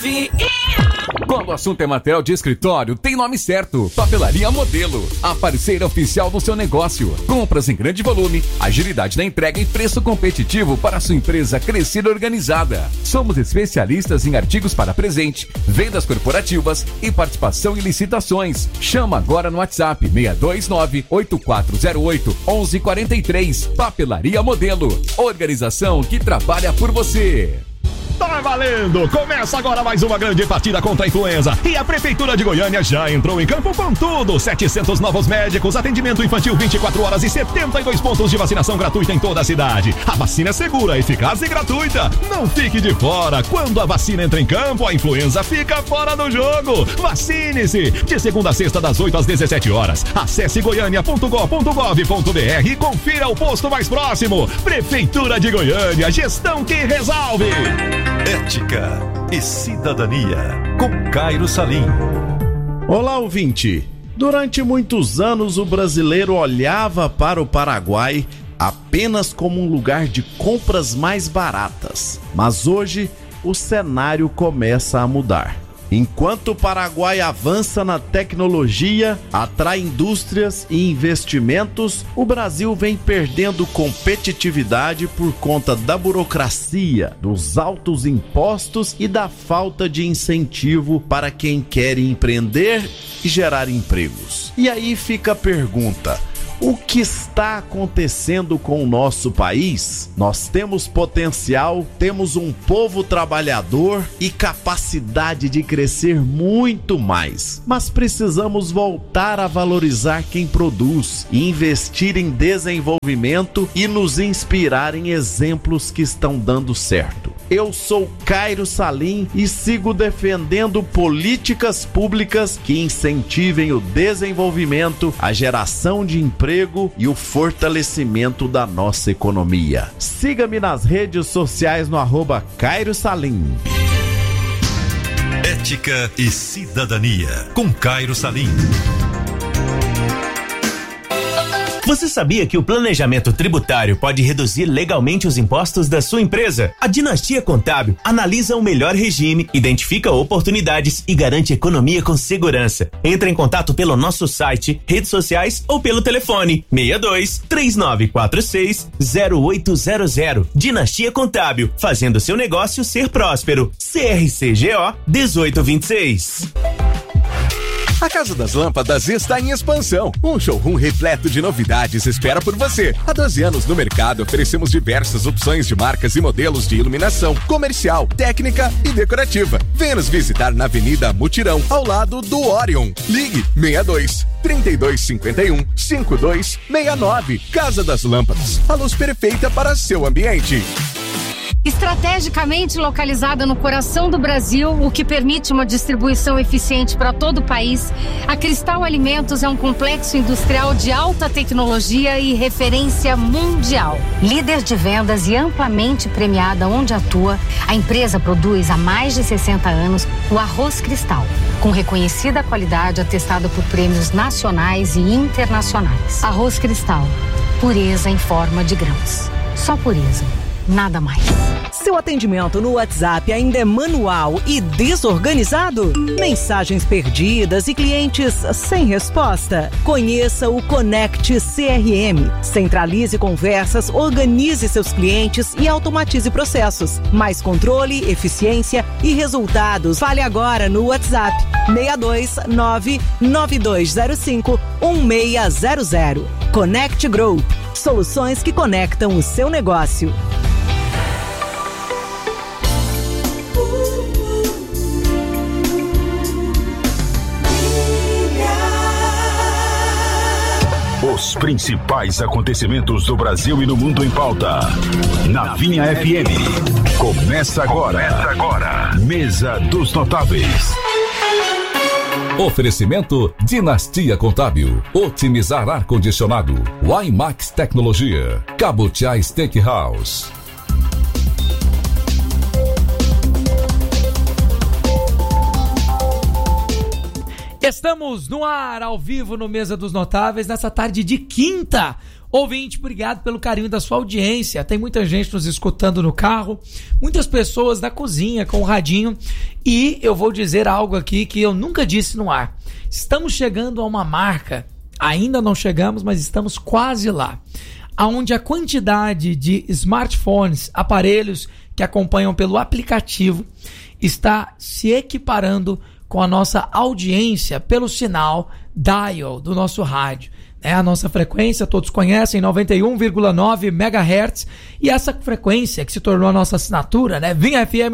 Quando o assunto é material de escritório, tem nome certo: Papelaria Modelo, a parceira oficial do seu negócio. Compras em grande volume, agilidade na entrega e preço competitivo para a sua empresa crescer organizada. Somos especialistas em artigos para presente, vendas corporativas e participação em licitações. Chama agora no WhatsApp 629-8408-1143. Papelaria Modelo, organização que trabalha por você. Tá valendo! Começa agora mais uma grande partida contra a influenza. E a Prefeitura de Goiânia já entrou em campo com tudo. 700 novos médicos, atendimento infantil 24 horas e 72 pontos de vacinação gratuita em toda a cidade. A vacina é segura, eficaz e gratuita. Não fique de fora. Quando a vacina entra em campo, a influenza fica fora do jogo. Vacine-se! De segunda a sexta, das 8 às 17 horas. Acesse goiania.gov.br e confira o posto mais próximo. Prefeitura de Goiânia, gestão que resolve. Ética e Cidadania, com Cairo Salim. Olá, ouvinte. Durante muitos anos, o brasileiro olhava para o Paraguai apenas como um lugar de compras mais baratas. Mas hoje, o cenário começa a mudar. Enquanto o Paraguai avança na tecnologia, atrai indústrias e investimentos, o Brasil vem perdendo competitividade por conta da burocracia, dos altos impostos e da falta de incentivo para quem quer empreender e gerar empregos. E aí fica a pergunta: o que está acontecendo com o nosso país? Nós temos potencial, temos um povo trabalhador e capacidade de crescer muito mais. Mas precisamos voltar a valorizar quem produz, investir em desenvolvimento e nos inspirar em exemplos que estão dando certo. Eu sou Cairo Salim e sigo defendendo políticas públicas que incentivem o desenvolvimento, a geração de emprego e o fortalecimento da nossa economia. Siga-me nas redes sociais no @Cairo Salim. Ética e Cidadania, com Cairo Salim. Você sabia que o planejamento tributário pode reduzir legalmente os impostos da sua empresa? A Dinastia Contábil analisa o melhor regime, identifica oportunidades e garante economia com segurança. Entre em contato pelo nosso site, redes sociais ou pelo telefone 62-3946-0800. Dinastia Contábil, fazendo seu negócio ser próspero. CRCGO 1826. A Casa das Lâmpadas está em expansão. Um showroom repleto de novidades espera por você. Há 12 anos no mercado, oferecemos diversas opções de marcas e modelos de iluminação comercial, técnica e decorativa. Venha nos visitar na Avenida Mutirão, ao lado do Orion. Ligue 62-3251-5269. Casa das Lâmpadas, a luz perfeita para seu ambiente. Estrategicamente localizada no coração do Brasil, o que permite uma distribuição eficiente para todo o país, a Cristal Alimentos é um complexo industrial de alta tecnologia e referência mundial. Líder de vendas e amplamente premiada onde atua, a empresa produz há mais de 60 anos o arroz Cristal, com reconhecida qualidade atestada por prêmios nacionais e internacionais. Arroz Cristal, pureza em forma de grãos. Só pureza. Nada mais. Seu atendimento no WhatsApp ainda é manual e desorganizado? Mensagens perdidas e clientes sem resposta? Conheça o Connect CRM. Centralize conversas, organize seus clientes e automatize processos. Mais controle, eficiência e resultados. Fale agora no WhatsApp 629-9205-1600. Connect Group. Soluções que conectam o seu negócio. Os principais acontecimentos do Brasil e do mundo em pauta. Na Vinha FM. Começa agora. Mesa dos Notáveis. Oferecimento Dinastia Contábil, otimizar ar-condicionado, Wimax Tecnologia, Cabutiá Steakhouse. Estamos no ar, ao vivo, no Mesa dos Notáveis, nessa tarde de quinta. Ouvinte, obrigado pelo carinho da sua audiência. Tem muita gente nos escutando no carro, muitas pessoas na cozinha com o radinho. E eu vou dizer algo aqui que eu nunca disse no ar. Estamos chegando a uma marca, ainda não chegamos, mas estamos quase lá, onde a quantidade de smartphones, aparelhos que acompanham pelo aplicativo, está se equiparando com a nossa audiência pelo sinal dial do nosso rádio. A nossa frequência, todos conhecem, 91,9 MHz, e essa frequência que se tornou a nossa assinatura, Vinha FM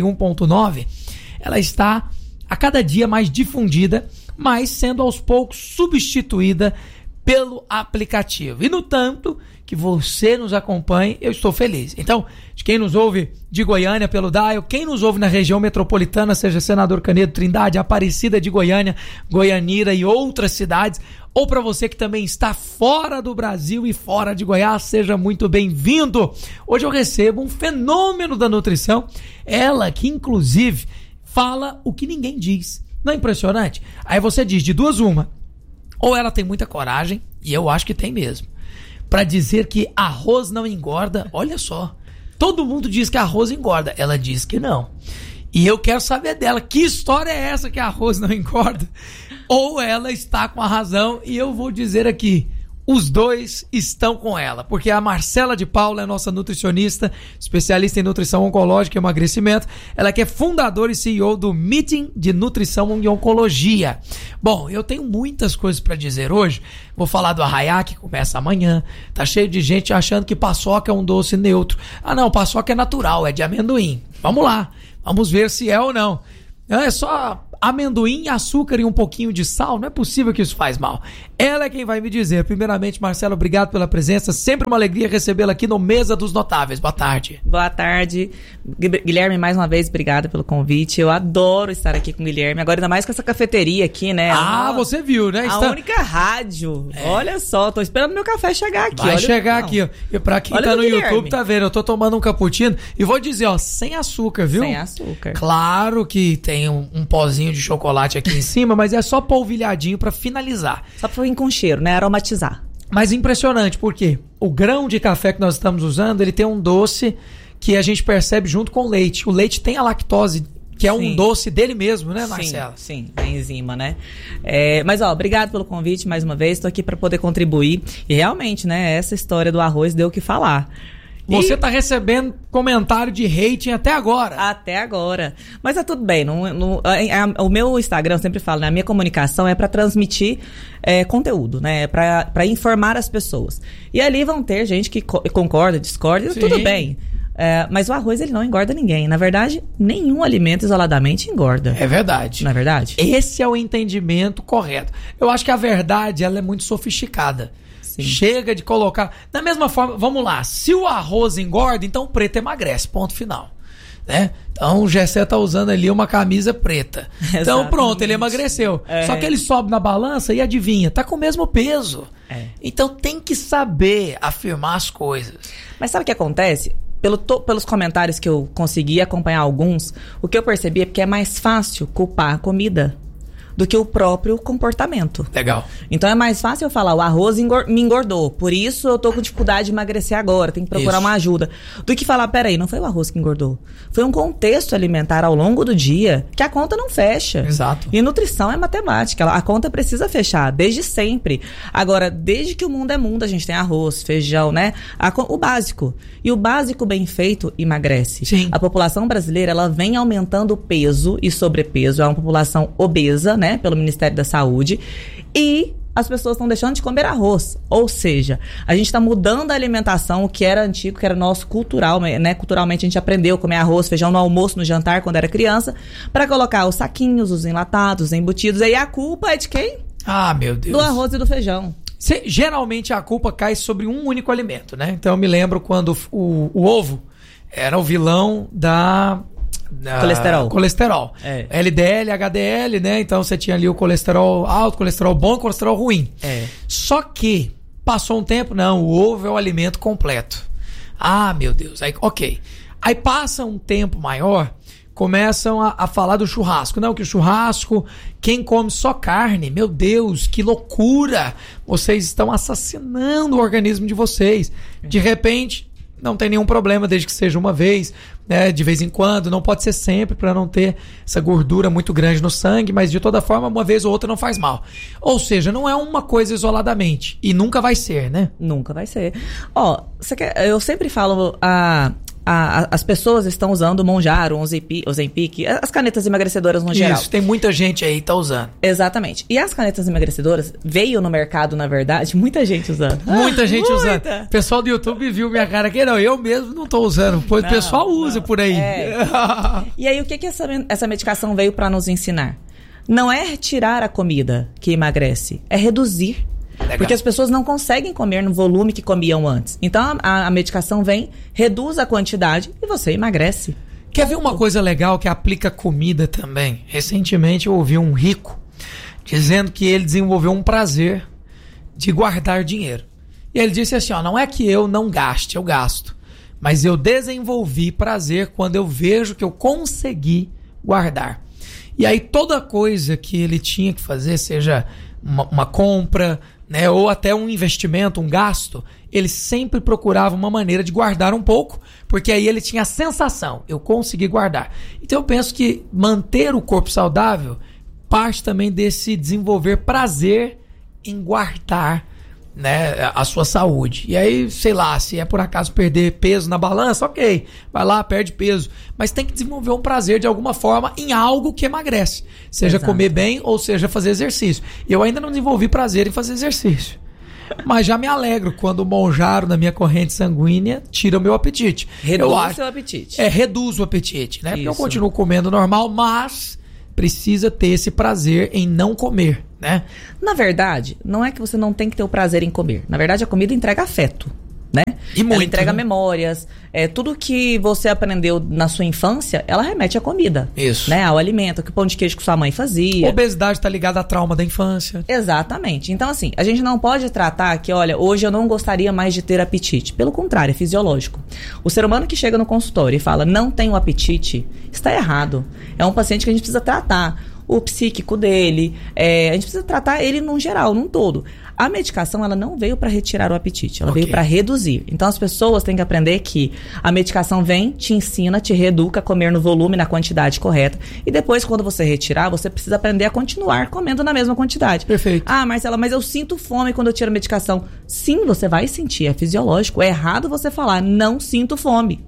91.9, ela está a cada dia mais difundida, mas sendo aos poucos substituída pelo aplicativo. E no tanto que você nos acompanhe, eu estou feliz. Então, de quem nos ouve de Goiânia pelo dial, quem nos ouve na região metropolitana, seja Senador Canedo, Trindade, Aparecida de Goiânia, Goianira e outras cidades, ou para você que também está fora do Brasil e fora de Goiás, seja muito bem-vindo. Hoje eu recebo um fenômeno da nutrição, ela que inclusive fala o que ninguém diz. Não é impressionante? Aí você diz de duas uma, ou ela tem muita coragem, e eu acho que tem mesmo, para dizer que arroz não engorda. Olha só, todo mundo diz que arroz engorda, ela diz que não. E eu quero saber dela, que história é essa que arroz não engorda? Ou ela está com a razão, e eu vou dizer aqui, os dois estão com ela, porque a Marcela de Paula é nossa nutricionista, especialista em nutrição oncológica e emagrecimento, ela que é fundadora e CEO do Meeting de Nutrição e Oncologia. Bom, eu tenho muitas coisas para dizer hoje. Vou falar do arraiá, que começa amanhã. Tá cheio de gente achando que paçoca é um doce neutro. Ah não, paçoca é natural, é de amendoim. Vamos lá, vamos ver se é ou não. É só amendoim, açúcar e um pouquinho de sal, não é possível que isso faz mal. Ela é quem vai me dizer. Primeiramente, Marcela, obrigado pela presença, sempre uma alegria recebê-la aqui no Mesa dos Notáveis. Boa tarde. Boa tarde, Guilherme, mais uma vez, obrigada pelo convite, eu adoro estar aqui com o Guilherme, agora ainda mais com essa cafeteria aqui, né? Você viu, né? A única rádio, olha só, tô esperando meu café chegar aqui. Vai chegar aqui, ó. E pra quem tá no YouTube, tá vendo, eu tô tomando um cappuccino, e vou dizer, ó, sem açúcar, viu? Sem açúcar. Claro que tem um pozinho de chocolate aqui em cima, mas é só polvilhadinho pra finalizar. Só pra vir com cheiro, né? Aromatizar. Mas impressionante, porque o grão de café que nós estamos usando, ele tem um doce que a gente percebe junto com o leite. O leite tem a lactose, que é um doce dele mesmo, né, Marcela? Sim, a enzima, né? Mas, obrigado pelo convite mais uma vez, tô aqui pra poder contribuir. E realmente, né, essa história do arroz deu o que falar. Você tá recebendo comentário de rating até agora. Até agora. Mas tá tudo bem. O meu Instagram, eu sempre falo, né? A minha comunicação é para transmitir conteúdo, né? Para informar as pessoas. E ali vão ter gente que concorda, discorda, tudo bem. Mas o arroz, ele não engorda ninguém. Na verdade, nenhum alimento isoladamente engorda. É verdade. Não é verdade? Esse é o entendimento correto. Eu acho que a verdade, ela é muito sofisticada. Sim. Chega de colocar... Da mesma forma, vamos lá, se o arroz engorda, então o preto emagrece, ponto final. Né? Então o Gessé tá usando ali uma camisa preta. Então pronto, ele emagreceu. Só que ele sobe na balança e adivinha, tá com o mesmo peso. Então tem que saber afirmar as coisas. Mas sabe o que acontece? Pelos comentários que eu consegui acompanhar alguns, o que eu percebi é porque é mais fácil culpar a comida do que o próprio comportamento. Legal. Então é mais fácil eu falar, o arroz me engordou, por isso eu tô com dificuldade de emagrecer agora, tem que procurar uma ajuda, do que falar, peraí, não foi o arroz que engordou, foi um contexto alimentar ao longo do dia que a conta não fecha. Exato. E nutrição é matemática, a conta precisa fechar, desde sempre. Agora, desde que o mundo é mundo, a gente tem arroz, feijão, né? O básico. E o básico bem feito emagrece. Sim. A população brasileira, ela vem aumentando o peso e sobrepeso, é uma população obesa, né? Pelo Ministério da Saúde, e as pessoas estão deixando de comer arroz, ou seja, a gente está mudando a alimentação, o que era antigo, que era nosso cultural, né? Culturalmente a gente aprendeu a comer arroz, feijão no almoço, no jantar, quando era criança, para colocar os saquinhos, os enlatados, os embutidos, aí a culpa é de quem? Ah, meu Deus. Do arroz e do feijão. Geralmente a culpa cai sobre um único alimento, né? Então eu me lembro quando o ovo era o vilão da colesterol. LDL, HDL, né? Então você tinha ali o colesterol alto, colesterol bom, colesterol ruim. Só que passou um tempo, não, o ovo é o alimento completo. Ah, meu Deus. Aí, ok. Aí passa um tempo maior, começam a falar do churrasco. Não, que o churrasco, quem come só carne, meu Deus, que loucura! Vocês estão assassinando o organismo de vocês. De repente, não tem nenhum problema, desde que seja uma vez, né, de vez em quando, não pode ser sempre, para não ter essa gordura muito grande no sangue, mas de toda forma, uma vez ou outra não faz mal. Ou seja, não é uma coisa isoladamente, e nunca vai ser, né? Nunca vai ser. Eu sempre falo, as pessoas estão usando o Monjaro, o Ozempic, as canetas emagrecedoras no geral. Isso, tem muita gente aí que tá usando. Exatamente. E as canetas emagrecedoras veio no mercado, na verdade, muita gente usando. Muita gente usando. O pessoal do YouTube viu minha cara aqui, não, eu mesmo não tô usando, pois o pessoal usa por aí. E aí, o que essa medicação veio para nos ensinar? Não é retirar a comida que emagrece, é reduzir. Legal. Porque as pessoas não conseguem comer no volume que comiam antes. Então a medicação vem, reduz a quantidade e você emagrece. Quer ver uma coisa legal que aplica comida também? Recentemente eu ouvi um rico dizendo que ele desenvolveu um prazer de guardar dinheiro. E ele disse assim, não é que eu não gaste, eu gasto. Mas eu desenvolvi prazer quando eu vejo que eu consegui guardar. E aí toda coisa que ele tinha que fazer, seja uma compra, né, ou até um investimento, um gasto, ele sempre procurava uma maneira de guardar um pouco, porque aí ele tinha a sensação, eu consegui guardar. Então eu penso que manter o corpo saudável parte também desse desenvolver prazer em guardar, né, a sua saúde. E aí, sei lá, se é por acaso perder peso na balança, ok, vai lá, perde peso, mas tem que desenvolver um prazer de alguma forma em algo que emagrece, seja comer bem ou seja fazer exercício. Eu ainda não desenvolvi prazer em fazer exercício, mas já me alegro quando o Monjaro na minha corrente sanguínea tira o meu apetite. Reduz o seu apetite. Reduz o apetite, né? Porque eu continuo comendo normal, mas precisa ter esse prazer em não comer, né? Na verdade, não é que você não tem que ter o prazer em comer. Na verdade, a comida entrega afeto, né? E muito, ela entrega, né? Memórias. Tudo que você aprendeu na sua infância, ela remete à comida. Isso. Né? Ao alimento, que o pão de queijo que sua mãe fazia. Obesidade tá ligada a trauma da infância. Exatamente. Então, assim, a gente não pode tratar que, olha, hoje eu não gostaria mais de ter apetite. Pelo contrário, é fisiológico. O ser humano que chega no consultório e fala, não tenho apetite, está errado. É um paciente que a gente precisa tratar. O psíquico dele, a gente precisa tratar ele num geral, num todo. A medicação, ela não veio para retirar o apetite, ela veio para reduzir. Então as pessoas têm que aprender que a medicação vem, te ensina, te reeduca a comer no volume, na quantidade correta. E depois, quando você retirar, você precisa aprender a continuar comendo na mesma quantidade. Perfeito. Ah, Marcela, mas eu sinto fome quando eu tiro a medicação. Sim, você vai sentir, é fisiológico. É errado você falar, não sinto fome.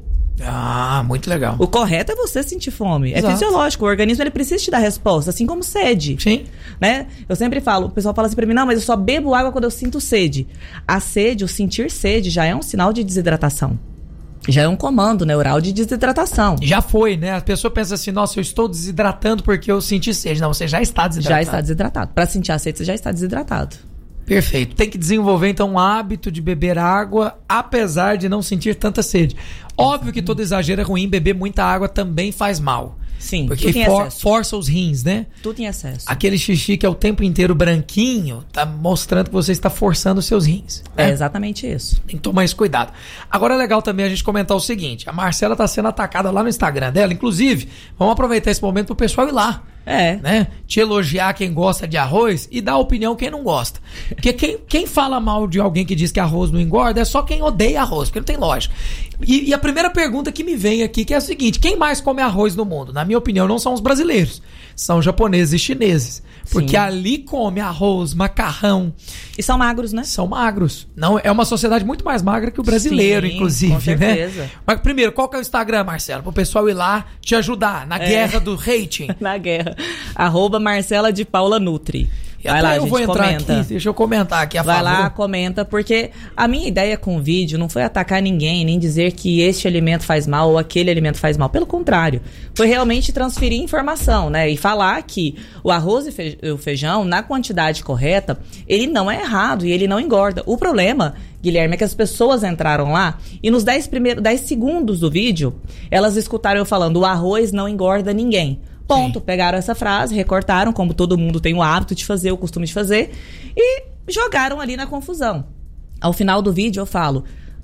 Ah, muito legal. O correto é você sentir fome. Exato. É fisiológico. O organismo ele precisa te dar resposta, assim como sede. Sim. Né? Eu sempre falo, o pessoal fala assim pra mim, não, mas eu só bebo água quando eu sinto sede. A sede, o sentir sede, já é um sinal de desidratação. Já é um comando neural de desidratação. Já foi, né? A pessoa pensa assim, nossa, eu estou desidratando porque eu senti sede. Não, você já está desidratado. Já está desidratado. Pra sentir a sede, você já está desidratado. Perfeito. Tem que desenvolver, então, um hábito de beber água, apesar de não sentir tanta sede. Óbvio que todo exagero é ruim, beber muita água também faz mal. Sim, porque força os rins, né? Tudo em excesso. Aquele xixi que é o tempo inteiro branquinho, tá mostrando que você está forçando os seus rins. Né? É exatamente isso. Tem que tomar esse cuidado. Agora é legal também a gente comentar o seguinte, a Marcela tá sendo atacada lá no Instagram dela, inclusive, vamos aproveitar esse momento pro pessoal ir lá. Né? Te elogiar quem gosta de arroz e dar opinião quem não gosta. Porque quem fala mal de alguém que diz que arroz não engorda é só quem odeia arroz, porque não tem lógica. E a primeira pergunta que me vem aqui que é a seguinte, quem mais come arroz no mundo? Na minha opinião não são os brasileiros, são japoneses e chineses. Porque ali come arroz, macarrão. E são magros, né? São magros. Não, é uma sociedade muito mais magra que o brasileiro, inclusive, com certeza. Né? Mas primeiro, qual que é o Instagram, Marcelo? Pro pessoal ir lá te ajudar na guerra do rating. Na guerra. @Marcela de Paula Nutri. Vai lá, eu vou entrar aqui, deixa eu comentar aqui a favor. Vai lá, comenta, porque a minha ideia com o vídeo não foi atacar ninguém, nem dizer que este alimento faz mal ou aquele alimento faz mal. Pelo contrário, foi realmente transferir informação, né? E falar que o arroz e o feijão, na quantidade correta, ele não é errado e ele não engorda. O problema, Guilherme, é que as pessoas entraram lá e nos 10 segundos do vídeo, elas escutaram eu falando, o arroz não engorda ninguém. Ponto. Sim. Pegaram essa frase, recortaram, como todo mundo tem o hábito de fazer, o costume de fazer, e jogaram ali na confusão. Ao final do vídeo eu falo,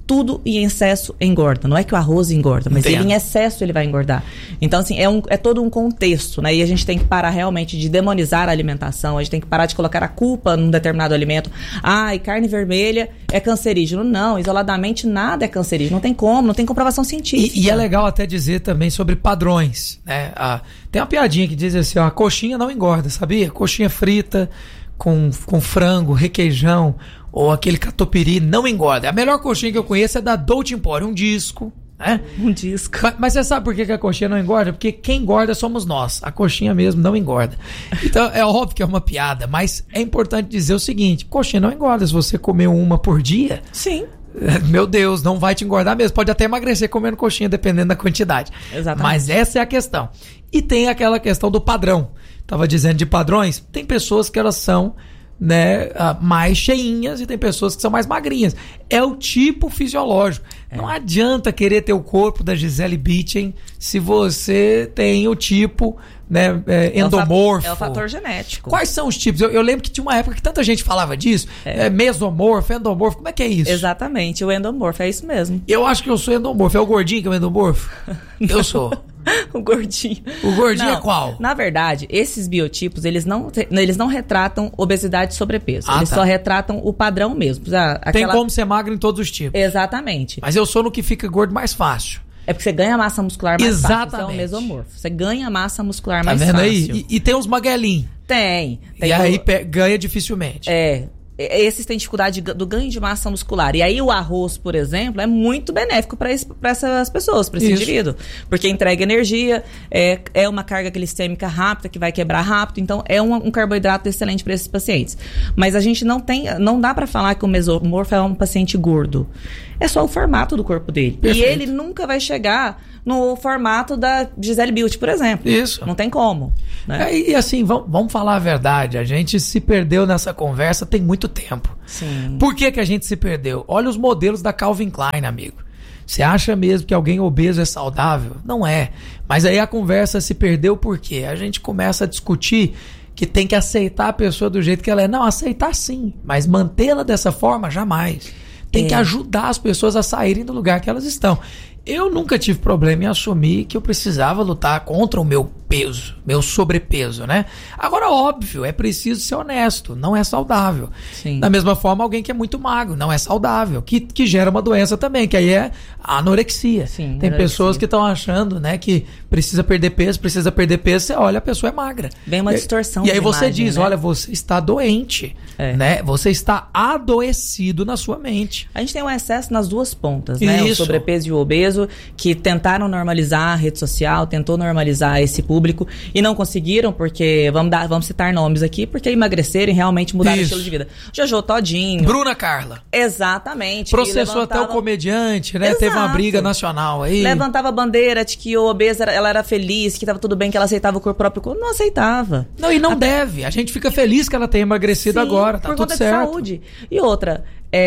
tudo em excesso engorda. Não é que o arroz engorda, mas ele, em excesso ele vai engordar. Então, assim, é todo um contexto, né? E a gente tem que parar realmente de demonizar a alimentação, a gente tem que parar de colocar a culpa num determinado alimento. E carne vermelha é cancerígeno. Não, isoladamente nada é cancerígeno. Não tem como, não tem comprovação científica. E é legal até dizer também sobre padrões, né? Tem uma piadinha que diz assim, a coxinha não engorda, sabia? Coxinha frita com frango, requeijão, ou aquele catupiry, não engorda. A melhor coxinha que eu conheço é da Dolce Empório, um disco, né? Um disco. Mas você sabe por que a coxinha não engorda? Porque quem engorda somos nós. A coxinha mesmo não engorda. Então é óbvio que é uma piada, mas é importante dizer o seguinte, coxinha não engorda. Se você comer uma por dia... Sim. Meu Deus, não vai te engordar mesmo. Pode até emagrecer comendo coxinha, dependendo da quantidade. Exatamente. Mas essa é a questão. E tem aquela questão do padrão. Tava dizendo de padrões. Tem pessoas que elas são, né, mais cheinhas e tem pessoas que são mais magrinhas. É o tipo fisiológico. Não adianta querer ter o corpo da Gisele Bündchen se você tem o tipo, né, endomorfo. É o fator genético. Quais são os tipos? Eu lembro que tinha uma época que tanta gente falava disso. Mesomorfo, endomorfo. Como é que é isso? Exatamente, o endomorfo, é isso mesmo. Eu acho que eu sou endomorfo. É o gordinho que é o endomorfo? Eu sou. O gordinho. O gordinho é qual? Na verdade, esses biotipos, eles não retratam obesidade e sobrepeso. Eles só retratam o padrão mesmo. Tem como ser magro em todos os tipos. Exatamente. Mas eu sou no que fica gordo mais fácil. É porque você ganha massa muscular mais Exatamente. fácil. Você é um mesomorfo. Você ganha massa muscular mais fácil. Tá vendo aí? E tem uns magrelinhos. Tem e aí ganha dificilmente. Esses têm dificuldade do ganho de massa muscular. E aí o arroz, por exemplo, é muito benéfico para essas pessoas, para esse indivíduo. Porque entrega energia, é uma carga glicêmica rápida, que vai quebrar rápido. Então, é um carboidrato excelente para esses pacientes. Mas a gente não dá para falar que o mesomorfo é um paciente gordo. É só o formato do corpo dele. Perfeito. E ele nunca vai chegar no formato da Gisele Bündchen, por exemplo. Isso. Não tem como. Né? E assim, vamos falar a verdade. A gente se perdeu nessa conversa tem muito tempo. Sim. Por que a gente se perdeu? Olha os modelos da Calvin Klein, amigo. Você acha mesmo que alguém obeso é saudável? Não é. Mas aí a conversa se perdeu por quê? A gente começa a discutir que tem que aceitar a pessoa do jeito que ela é. Não, aceitar sim, mas mantê-la dessa forma, jamais. Tem que ajudar as pessoas a saírem do lugar que elas estão. Eu nunca tive problema em assumir que eu precisava lutar contra o meu peso, meu sobrepeso, né? Agora, óbvio, é preciso ser honesto, não é saudável. Sim. Da mesma forma, alguém que é muito magro, não é saudável, que gera uma doença também, que aí é a anorexia. Sim, tem pessoas que estão achando, né, que precisa perder peso, você olha, a pessoa é magra. Vem uma distorção. E aí você imagem, diz, né? olha, você está doente, né? Você está adoecido na sua mente. A gente tem um excesso nas duas pontas, né? O sobrepeso e o obeso, que tentaram normalizar a rede social, tentou normalizar esse público e não conseguiram, porque vamos citar nomes aqui, porque emagreceram e realmente mudaram o estilo de vida. Jojo Todinho. Bruna Carla. Exatamente. Processou até o comediante, né? Exato. Teve uma briga nacional aí. Levantava a bandeira de que o obeso ela era feliz, que tava tudo bem, que ela aceitava o corpo próprio. Não aceitava. Não, e não deve. A gente fica feliz que ela tenha emagrecido agora, tá tudo certo. Por conta de saúde. E outra,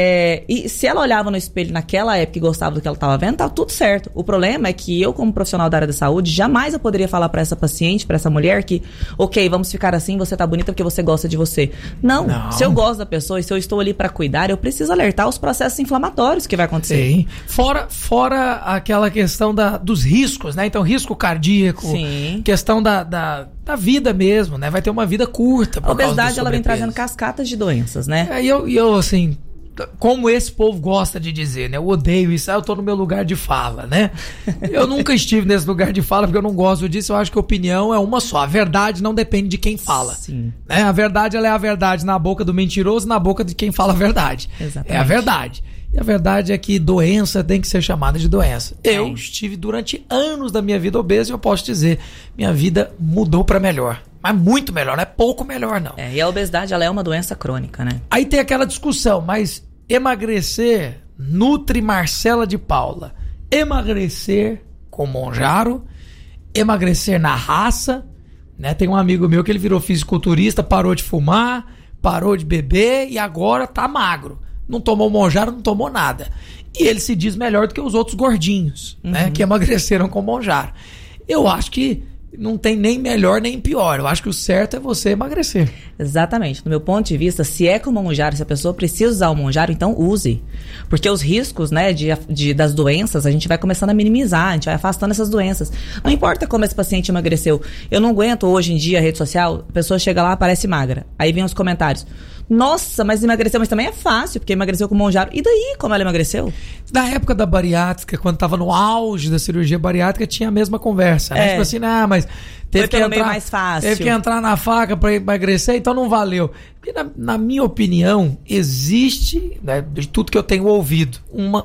e se ela olhava no espelho naquela época e gostava do que ela estava vendo, tava tudo certo. O problema é que eu, como profissional da área da saúde, jamais eu poderia falar para essa paciente, para essa mulher que, ok, vamos ficar assim, você tá bonita porque você gosta de você. Não. Se eu gosto da pessoa e se eu estou ali para cuidar, eu preciso alertar os processos inflamatórios que vai acontecer. Sim. Fora aquela questão dos riscos, né? Então, risco cardíaco, sim, questão da vida mesmo, né? Vai ter uma vida curta. A obesidade, ela vem trazendo cascatas de doenças, né? E eu assim, como esse povo gosta de dizer, né? Eu odeio isso, eu tô no meu lugar de fala, né? Eu nunca estive nesse lugar de fala porque eu não gosto disso, eu acho que a opinião é uma só. A verdade não depende de quem fala. Sim. Né? A verdade, ela é a verdade na boca do mentiroso e na boca de quem fala a verdade. Exatamente. É a verdade. E a verdade é que doença tem que ser chamada de doença. Eu estive durante anos da minha vida obeso e eu posso dizer, minha vida mudou pra melhor. Mas muito melhor, não é pouco melhor, não. E a obesidade, ela é uma doença crônica, né? Aí tem aquela discussão, mas emagrecer nutre Marcela de Paula. Emagrecer com Monjaro, emagrecer na raça, né? Tem um amigo meu que ele virou fisiculturista, parou de fumar, parou de beber e agora tá magro. Não tomou Monjaro, não tomou nada. E ele se diz melhor do que os outros gordinhos, né? Que emagreceram com Monjaro. Eu acho que não tem nem melhor nem pior. Eu acho que o certo é você emagrecer. Exatamente. No meu ponto de vista, se é com o Monjaro, se a pessoa precisa usar o Monjaro, então use. Porque os riscos, né, das doenças, a gente vai começando a minimizar, a gente vai afastando essas doenças. Não importa como esse paciente emagreceu. Eu não aguento hoje em dia a rede social, a pessoa chega lá, aparece magra. Aí vem os comentários. Nossa, mas emagreceu, mas também é fácil, porque emagreceu com o Monjaro. E daí, como ela emagreceu? Na época da bariátrica, quando tava no auge da cirurgia bariátrica, tinha a mesma conversa, né? Tipo assim, mas teve que entrar mais fácil. Teve que entrar na faca para emagrecer, então não valeu. Porque na minha opinião, existe, né, de tudo que eu tenho ouvido,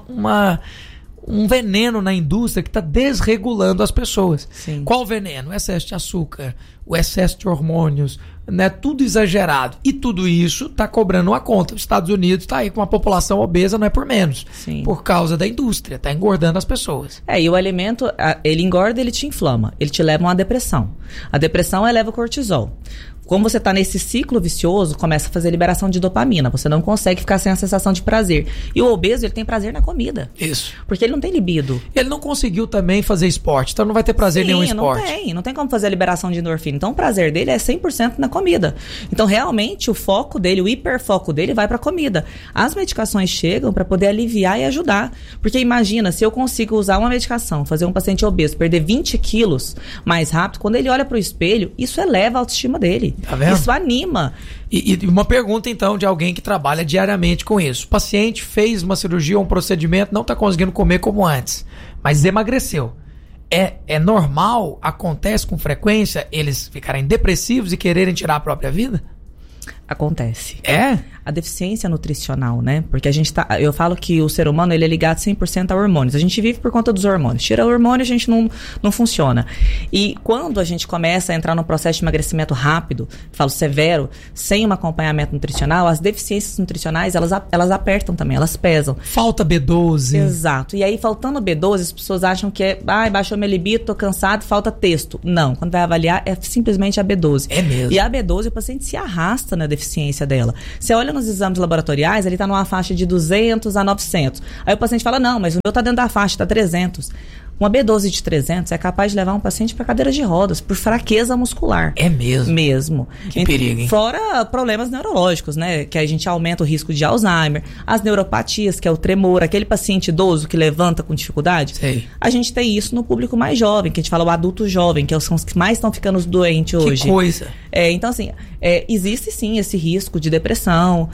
um veneno na indústria que está desregulando as pessoas. Sim. Qual veneno? O excesso de açúcar, o excesso de hormônios, né? Tudo exagerado. E tudo isso está cobrando uma conta. Os Estados Unidos está aí com uma população obesa, não é por menos. Sim. Por causa da indústria, está engordando as pessoas. E o alimento, ele engorda, ele te inflama, ele te leva a uma depressão. A depressão eleva o cortisol. Como você está nesse ciclo vicioso, começa a fazer liberação de dopamina. Você não consegue ficar sem a sensação de prazer. E o obeso, ele tem prazer na comida. Isso. Porque ele não tem libido. Ele não conseguiu também fazer esporte, então não vai ter prazer em nenhum esporte. Não tem como fazer a liberação de endorfina. Então o prazer dele é 100% na comida. Então realmente o foco dele, o hiperfoco dele vai para a comida. As medicações chegam para poder aliviar e ajudar. Porque imagina, se eu consigo usar uma medicação, fazer um paciente obeso perder 20 quilos mais rápido, quando ele olha para o espelho, isso eleva a autoestima dele. Tá vendo? Isso anima. E uma pergunta, então, de alguém que trabalha diariamente com isso. O paciente fez uma cirurgia ou um procedimento, não está conseguindo comer como antes, mas emagreceu. É normal, acontece com frequência, eles ficarem depressivos e quererem tirar a própria vida? Acontece. É? A deficiência nutricional, né? Porque eu falo que o ser humano, ele é ligado 100% a hormônios. A gente vive por conta dos hormônios. Tira o hormônio, a gente não funciona. E quando a gente começa a entrar num processo de emagrecimento rápido, falo severo, sem um acompanhamento nutricional, as deficiências nutricionais, elas apertam também, elas pesam. Falta B12. Exato. E aí, faltando B12, as pessoas acham que baixou minha libido, tô cansado, falta texto. Não. Quando vai avaliar, é simplesmente a B12. É mesmo. E a B12, o paciente se arrasta na deficiência dela. Você olha nos exames laboratoriais, ele está numa faixa de 200 a 900. Aí o paciente fala, não, mas o meu está dentro da faixa, está 300. Uma B12 de 300 é capaz de levar um paciente para cadeira de rodas, por fraqueza muscular. É mesmo? Mesmo. Que perigo, hein? Fora problemas neurológicos, né? Que a gente aumenta o risco de Alzheimer, as neuropatias, que é o tremor, aquele paciente idoso que levanta com dificuldade. Sei. A gente tem isso no público mais jovem, que a gente fala o adulto jovem, que são os que mais estão ficando doentes hoje. Que coisa. Então, assim, existe sim esse risco de depressão,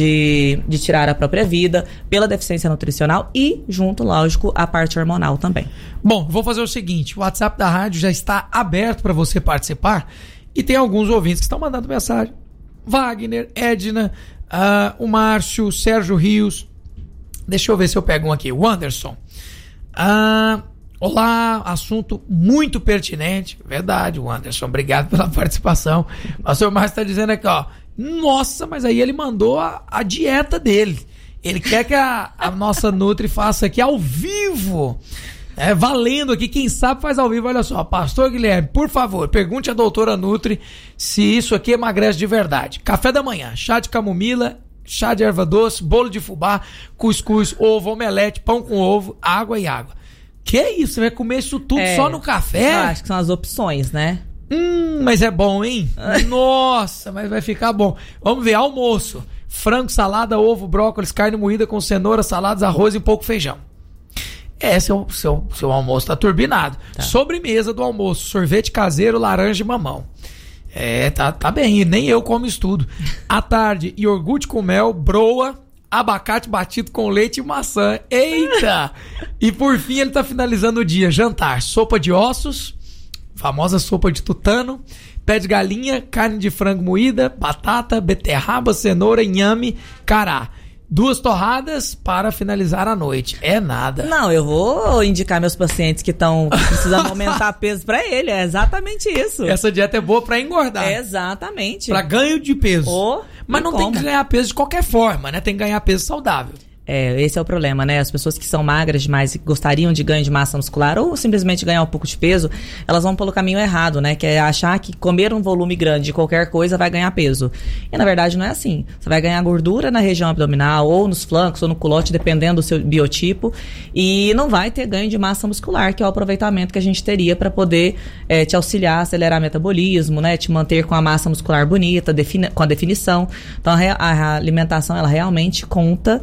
de tirar a própria vida, pela deficiência nutricional e, junto, lógico, a parte hormonal também. Bom, vou fazer o seguinte, o WhatsApp da rádio já está aberto para você participar e tem alguns ouvintes que estão mandando mensagem. Wagner, Edna, o Márcio, o Sérgio Rios. Deixa eu ver se eu pego um aqui. O Anderson. Olá, assunto muito pertinente. Verdade, o Anderson, obrigado pela participação. O senhor Márcio está dizendo aqui, ó. Nossa, mas aí ele mandou a dieta dele. Ele quer que a nossa Nutri faça aqui ao vivo. Valendo aqui, quem sabe faz ao vivo. Olha só, Pastor Guilherme, por favor, pergunte à doutora Nutri se isso aqui emagrece de verdade. Café da manhã, chá de camomila, chá de erva doce, bolo de fubá, cuscuz, ovo, omelete, pão com ovo, água e água. Que isso? Você vai comer isso tudo só no café? Eu acho que são as opções, né? Mas é bom, hein? Nossa, mas vai ficar bom. Vamos ver, almoço. Frango, salada, ovo, brócolis, carne moída com cenoura, saladas, arroz e um pouco feijão. Seu almoço tá turbinado. Tá. Sobremesa do almoço, sorvete caseiro, laranja e mamão. Tá bem, nem eu como isso tudo. À tarde, iogurte com mel, broa, abacate batido com leite e maçã. Eita! E por fim ele tá finalizando o dia. Jantar, sopa de ossos, famosa sopa de tutano, pé de galinha, carne de frango moída, batata, beterraba, cenoura, inhame, cará. 2 torradas para finalizar a noite. É nada. Não, eu vou indicar meus pacientes que estão precisando aumentar peso para ele. É exatamente isso. Essa dieta é boa para engordar. Exatamente. Para ganho de peso. Mas não tem que ganhar peso de qualquer forma, né? Tem que ganhar peso saudável. Esse é o problema, né? As pessoas que são magras demais e gostariam de ganho de massa muscular ou simplesmente ganhar um pouco de peso, elas vão pelo caminho errado, né? Que é achar que comer um volume grande de qualquer coisa vai ganhar peso. E na verdade não é assim. Você vai ganhar gordura na região abdominal ou nos flancos ou no culote, dependendo do seu biotipo, e não vai ter ganho de massa muscular, que é o aproveitamento que a gente teria para poder te auxiliar a acelerar o metabolismo, né? Te manter com a massa muscular bonita, com a definição. Então a alimentação, ela realmente conta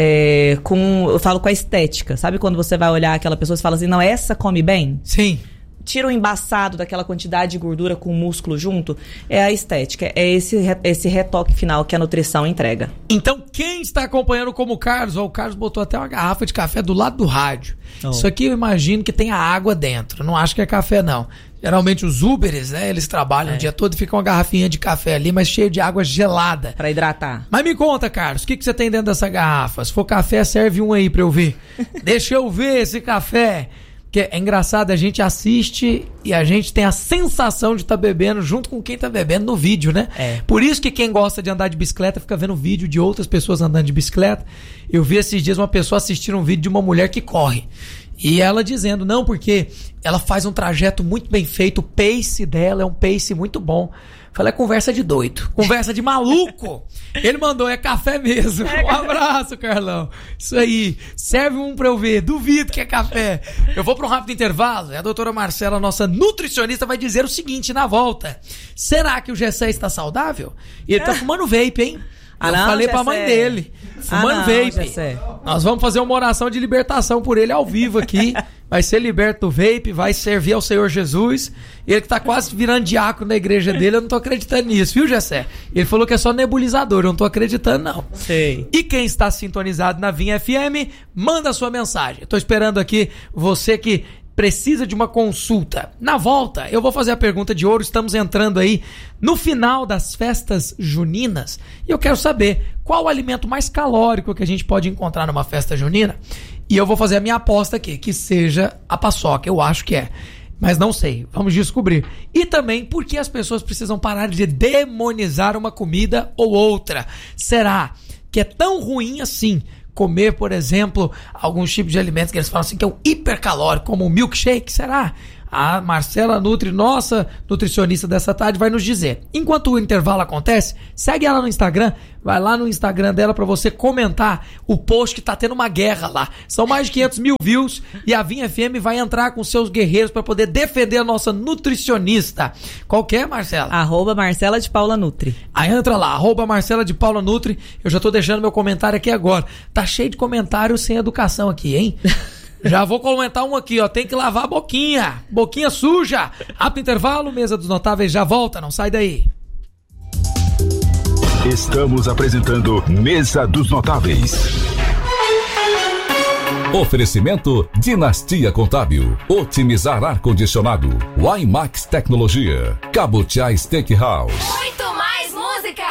eu falo com a estética. Sabe quando você vai olhar aquela pessoa e fala assim, não, essa come bem? Sim. Tira o embaçado daquela quantidade de gordura com o músculo junto. É a estética, é esse retoque final que a nutrição entrega. Então, quem está acompanhando como o Carlos, o Carlos botou até uma garrafa de café do lado do rádio. Isso aqui eu imagino que tem a água dentro. Não acho que é café, não. Geralmente os Uberes, né, eles trabalham o dia todo e fica uma garrafinha de café ali, mas cheio de água gelada. Pra hidratar. Mas me conta, Carlos, o que você tem dentro dessa garrafa? Se for café, serve um aí pra eu ver. Deixa eu ver esse café. Porque é engraçado, a gente assiste e a gente tem a sensação de estar bebendo junto com quem tá bebendo no vídeo, né? Por isso que quem gosta de andar de bicicleta fica vendo vídeo de outras pessoas andando de bicicleta. Eu vi esses dias uma pessoa assistindo um vídeo de uma mulher que corre. E ela dizendo, não, porque ela faz um trajeto muito bem feito, o pace dela é um pace muito bom. Falei, é conversa de doido, conversa de maluco. Ele mandou, é café mesmo. Um abraço, Carlão. Isso aí, serve um pra eu ver, duvido que é café. Eu vou pra um rápido intervalo, e a doutora Marcela, nossa nutricionista, vai dizer o seguinte na volta. Será que o Gessé está saudável? E ele tá fumando vape, hein? Eu falei pra mãe dele, fumando vape. Gessé. Nós vamos fazer uma oração de libertação por ele ao vivo aqui. Vai ser liberto do vape, vai servir ao Senhor Jesus. Ele que tá quase virando diácono na igreja dele, eu não tô acreditando nisso, viu, Gessé? Ele falou que é só nebulizador, eu não tô acreditando, não. Sei. E quem está sintonizado na Vinha FM, manda a sua mensagem. Eu tô esperando aqui você que precisa de uma consulta. Na volta, eu vou fazer a pergunta de ouro. Estamos entrando aí no final das festas juninas e eu quero saber qual o alimento mais calórico que a gente pode encontrar numa festa junina. E eu vou fazer a minha aposta aqui, que seja a paçoca. Eu acho que é, mas não sei. Vamos descobrir. E também por que as pessoas precisam parar de demonizar uma comida ou outra. Será que é tão ruim assim comer, por exemplo, alguns tipos de alimentos que eles falam assim que é um hipercalórico, como o milkshake? Será? A Marcela Nutri, nossa nutricionista dessa tarde, vai nos dizer. Enquanto o intervalo acontece, segue ela no Instagram, vai lá no Instagram dela pra você comentar o post que tá tendo uma guerra lá. São mais de 500 mil views e a Vinha FM vai entrar com seus guerreiros pra poder defender a nossa nutricionista. Qual que é, Marcela? @Marcela de Paula Nutri. Aí entra lá, @Marcela de Paula Nutri. Eu já tô deixando meu comentário aqui agora. Tá cheio de comentários sem educação aqui, hein? Já vou comentar um aqui, ó. Tem que lavar a boquinha. Boquinha suja. Rápido intervalo, Mesa dos Notáveis já volta, não sai daí. Estamos apresentando Mesa dos Notáveis. Oferecimento Dinastia Contábil, otimizar ar-condicionado, Wimax Tecnologia, Cabotiá Steakhouse. Muito mais música.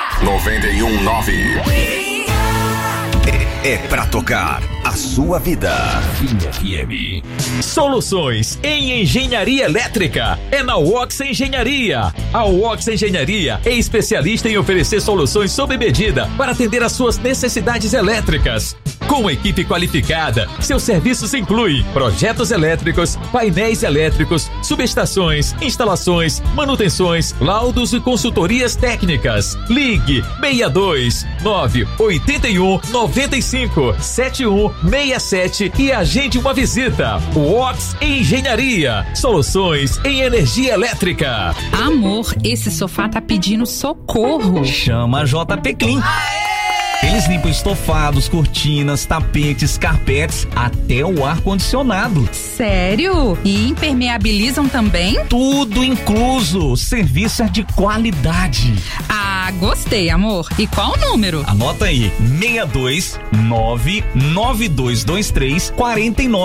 91.9. É pra tocar a sua vida. FM. Soluções em engenharia elétrica é na Wox Engenharia. A Wox Engenharia é especialista em oferecer soluções sob medida para atender às suas necessidades elétricas. Com equipe qualificada, seus serviços incluem projetos elétricos, painéis elétricos, subestações, instalações, manutenções, laudos e consultorias técnicas. Ligue 62 981 95 7167 e agende uma visita. Wox Engenharia, soluções em energia elétrica. Amor, esse sofá tá pedindo socorro. Chama a JP Clean. Eles limpam estofados, cortinas, tapetes, carpetes, até o ar-condicionado. Sério? E impermeabilizam também? Tudo incluso. Serviço é de qualidade. Ah, gostei, amor. E qual o número? Anota aí,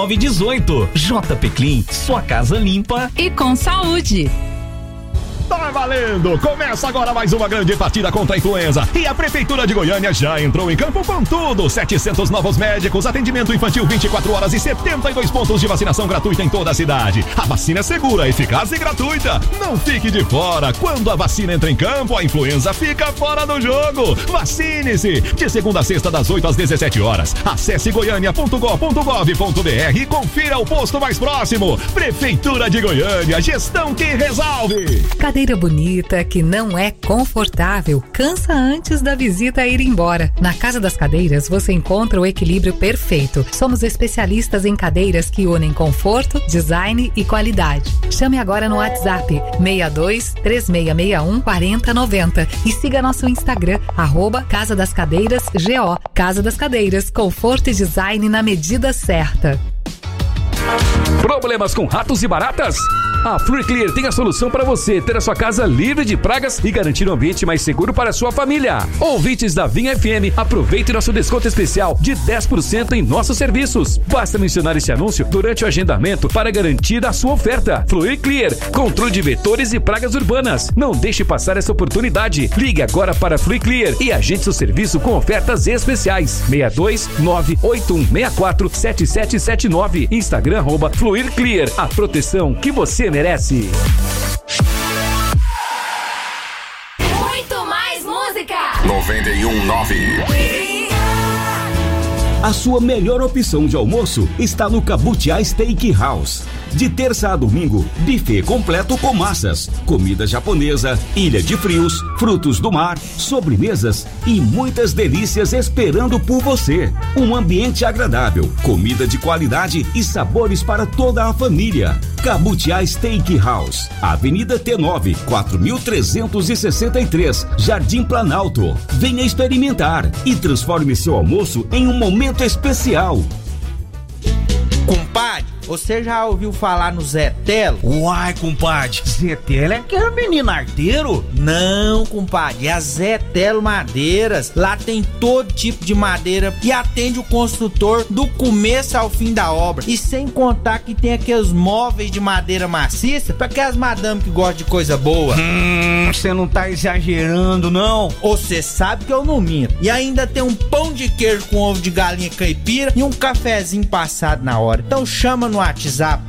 62992234918. JP Clean, sua casa limpa e com saúde. Tá valendo! Começa agora mais uma grande partida contra a influenza. E a Prefeitura de Goiânia já entrou em campo com tudo. 700 novos médicos, atendimento infantil 24 horas e 72 pontos de vacinação gratuita em toda a cidade. A vacina é segura, eficaz e gratuita. Não fique de fora. Quando a vacina entra em campo, a influenza fica fora do jogo. Vacine-se! De segunda a sexta, das 8 às 17 horas. Acesse goiania.gov.br e confira o posto mais próximo. Prefeitura de Goiânia, gestão que resolve. Cadeira bonita que não é confortável, cansa antes da visita ir embora. Na Casa das Cadeiras você encontra o equilíbrio perfeito. Somos especialistas em cadeiras que unem conforto, design e qualidade. Chame agora no WhatsApp 62 3661 4090 e siga nosso Instagram @Casa das Cadeiras GO. Casa das Cadeiras, conforto e design na medida certa. Problemas com ratos e baratas? A Flui Clear tem a solução para você ter a sua casa livre de pragas e garantir um ambiente mais seguro para a sua família. Ouvintes da Vinha FM, aproveite nosso desconto especial de 10% em nossos serviços. Basta mencionar este anúncio durante o agendamento para garantir a sua oferta. Flui Clear, controle de vetores e pragas urbanas. Não deixe passar essa oportunidade. Ligue agora para Flui Clear e agende seu serviço com ofertas especiais. 62 98164 7779. Instagram @Fluir Clear. A proteção que você merece. Muito mais música. 91.9. A sua melhor opção de almoço está no Cabutiá Steakhouse. De terça a domingo, buffet completo com massas, comida japonesa, ilha de frios, frutos do mar, sobremesas e muitas delícias esperando por você. Um ambiente agradável, comida de qualidade e sabores para toda a família. Cabutiá Steakhouse, Avenida T9, 4363, Jardim Planalto. Venha experimentar e transforme seu almoço em um momento especial. Compadre, você já ouviu falar no Zé Telo? Uai, compadre, Zé Telo é aquele menino arteiro? Não, compadre, é a Zé Telo Madeiras. Lá tem todo tipo de madeira e atende o construtor do começo ao fim da obra. E sem contar que tem aqueles móveis de madeira maciça para aquelas madame que gostam de coisa boa. Você não tá exagerando, não? Você sabe que eu não minto. E ainda tem um pão de queijo com ovo de galinha caipira e um cafezinho passado na hora. Então chama no WhatsApp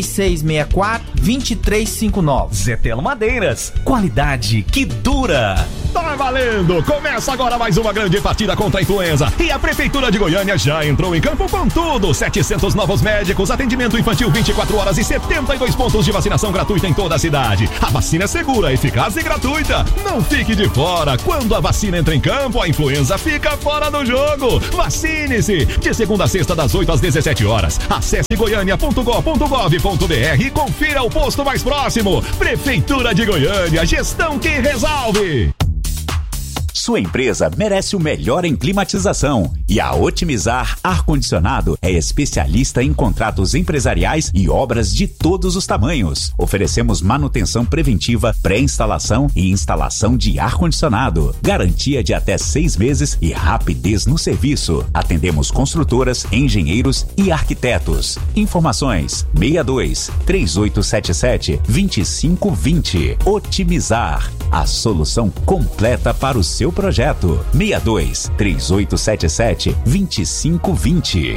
3664-2359. Zé Telo Madeiras, qualidade que dura. Tá valendo! Começa agora mais uma grande partida contra a influenza. E a Prefeitura de Goiânia já entrou em campo com tudo. 700 novos médicos, atendimento infantil 24 horas e 72 pontos de vacinação gratuita em toda a cidade. A vacina é segura, eficaz e gratuita. Não fique de fora. Quando a vacina entra em campo, a influenza fica fora do jogo. Vacine-se! De segunda a sexta, das 8 às 17 horas. Acesse goiania.gov.br e confira o posto mais próximo. Prefeitura de Goiânia, gestão que resolve. Sua empresa merece o melhor em climatização e a Otimizar Ar-Condicionado é especialista em contratos empresariais e obras de todos os tamanhos. Oferecemos manutenção preventiva, pré-instalação e instalação de ar-condicionado. Garantia de até 6 meses e rapidez no serviço. Atendemos construtoras, engenheiros e arquitetos. Informações 62 3877 2520. Otimizar, a solução completa para o seu projeto. 62 3877 2520.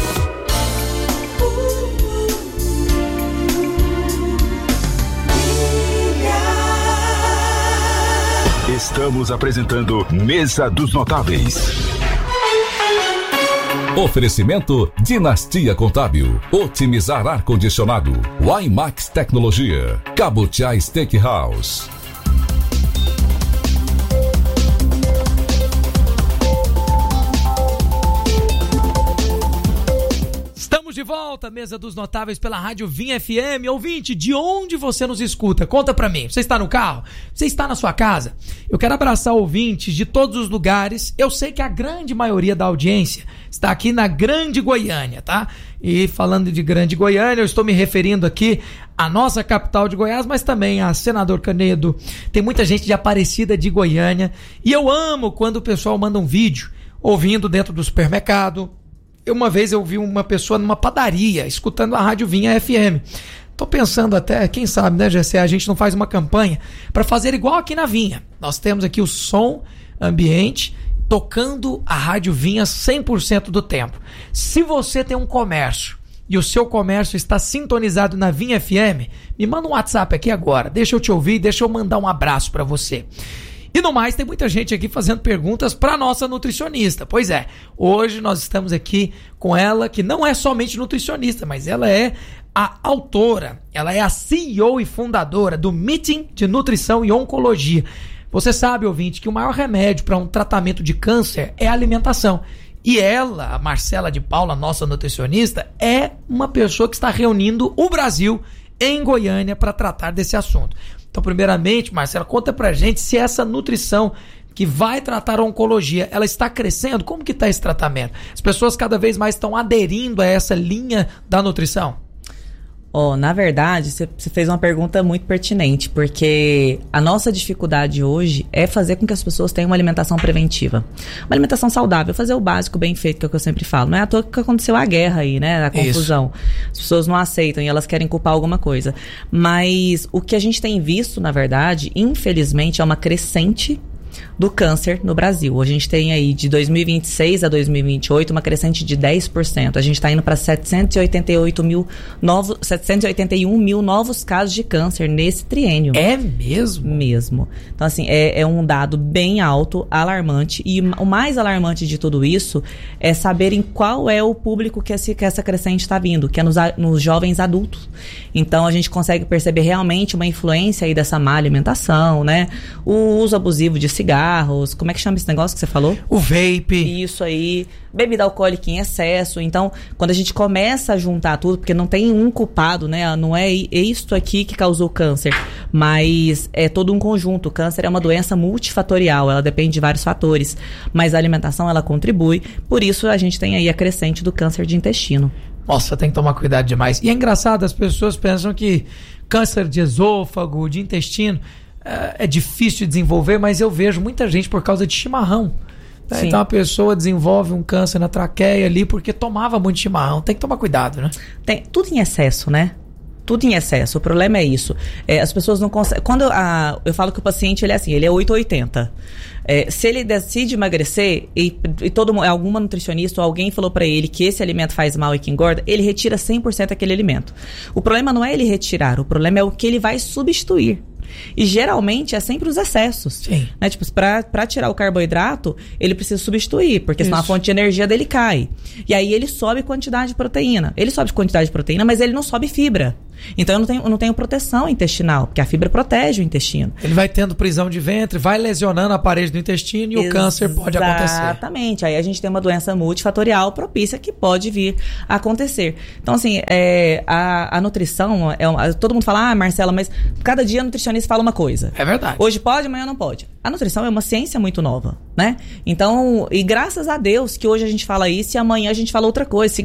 Estamos apresentando Mesa dos Notáveis. Oferecimento Dinastia Contábil, Otimizar Ar-Condicionado, Wimax Tecnologia, Cabutiá Steakhouse. Estamos de volta, Mesa dos Notáveis pela Rádio Vinha FM. Ouvinte, de onde você nos escuta? Conta pra mim. Você está no carro? Você está na sua casa? Eu quero abraçar ouvintes de todos os lugares. Eu sei que a grande maioria da audiência está aqui na Grande Goiânia, tá? E falando de Grande Goiânia, eu estou me referindo aqui à nossa capital de Goiás, mas também a Senador Canedo. Tem muita gente de Aparecida de Goiânia. E eu amo quando o pessoal manda um vídeo ouvindo dentro do supermercado. Uma vez eu vi uma pessoa numa padaria, escutando a Rádio Vinha FM. Tô pensando até, quem sabe, né, GC, a gente não faz uma campanha para fazer igual aqui na Vinha. Nós temos aqui o som ambiente tocando a Rádio Vinha 100% do tempo. Se você tem um comércio e o seu comércio está sintonizado na Vinha FM, me manda um WhatsApp aqui agora. Deixa eu te ouvir, deixa eu mandar um abraço para você. E no mais, tem muita gente aqui fazendo perguntas para nossa nutricionista. Pois é, hoje nós estamos aqui com ela, que não é somente nutricionista, mas ela é a autora, ela é a CEO e fundadora do Meeting de Nutrição e Oncologia. Você sabe, ouvinte, que o maior remédio para um tratamento de câncer é a alimentação. E ela, a Marcela de Paula, nossa nutricionista, é uma pessoa que está reunindo o Brasil em Goiânia para tratar desse assunto. Então, primeiramente, Marcela, conta pra gente se essa nutrição que vai tratar a oncologia, ela está crescendo? Como que está esse tratamento? As pessoas cada vez mais estão aderindo a essa linha da nutrição? Na verdade, você fez uma pergunta muito pertinente, porque a nossa dificuldade hoje é fazer com que as pessoas tenham uma alimentação preventiva. Uma alimentação saudável, fazer o básico bem feito, que é o que eu sempre falo. Não é à toa que aconteceu a guerra aí, né? A confusão. Isso. As pessoas não aceitam e elas querem culpar alguma coisa. Mas o que a gente tem visto, na verdade, infelizmente, é uma crescente do câncer no Brasil. A gente tem aí de 2026 a 2028 uma crescente de 10%. A gente está indo para 781 mil novos casos de câncer nesse triênio. É mesmo? Mesmo. Então, assim, é um dado bem alto, alarmante. E o mais alarmante de tudo isso é saberem qual é o público que essa crescente está vindo, que é nos jovens adultos. Então, a gente consegue perceber realmente uma influência aí dessa má alimentação, né? O uso abusivo de cigarros, como é que chama esse negócio que você falou? O vape. Isso aí, bebida alcoólica em excesso. Então, quando a gente começa a juntar tudo, porque não tem um culpado, né? Não é isto aqui que causou câncer, mas é todo um conjunto. O câncer é uma doença multifatorial, ela depende de vários fatores, mas a alimentação, ela contribui. Por isso, a gente tem aí a crescente do câncer de intestino. Nossa, tem que tomar cuidado demais. E é engraçado, as pessoas pensam que câncer de esôfago, de intestino, é difícil de desenvolver, mas eu vejo muita gente por causa de chimarrão. Né? Então a pessoa desenvolve um câncer na traqueia ali porque tomava muito chimarrão. Tem que tomar cuidado, né? Tem tudo em excesso, né? Tudo em excesso. O problema é isso. As pessoas não conseguem... Quando eu falo que o paciente, ele é assim, ele é 880. Se ele decide emagrecer e alguma nutricionista ou alguém falou pra ele que esse alimento faz mal e que engorda, ele retira 100% aquele alimento. O problema não é ele retirar, o problema é o que ele vai substituir. E geralmente é sempre os excessos. Sim. Né? Tipo, pra tirar o carboidrato, ele precisa substituir, porque senão a fonte de energia dele cai. E aí ele sobe quantidade de proteína. Ele sobe quantidade de proteína, mas ele não sobe fibra. Então eu não tenho proteção intestinal, porque a fibra protege o intestino. Ele vai tendo prisão de ventre, vai lesionando a parede do intestino e o câncer pode acontecer. Exatamente. Aí a gente tem uma doença multifatorial propícia que pode vir a acontecer. Então, assim, a nutrição, todo mundo fala, Marcela, mas cada dia a nutricionista fala uma coisa. É verdade. Hoje pode, amanhã não pode. A nutrição é uma ciência muito nova, né? Então, e graças a Deus que hoje a gente fala isso e amanhã a gente fala outra coisa.